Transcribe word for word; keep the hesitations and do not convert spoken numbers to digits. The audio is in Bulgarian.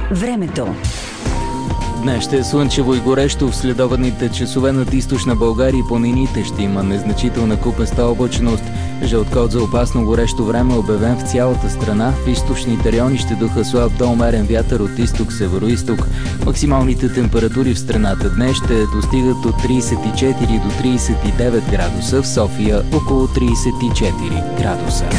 Времето. Днес ще е слънчево и горещо. В следобедните часове над източна България и планините ще има незначителна купеста облачност. Жълт код за опасно горещо време е обявен в цялата страна. В източните райони ще духа слаб до умерен вятър от изток-североизток. Максималните температури в страната днес ще достигат от тридесет и четири до тридесет и девет градуса, в София около тридесет и четири градуса.